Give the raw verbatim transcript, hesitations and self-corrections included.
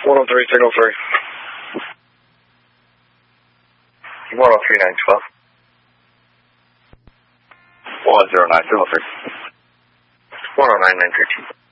one oh three, signal three. one oh three, nine twelve. one zero nine, signal three. one oh nine, nine thirteen.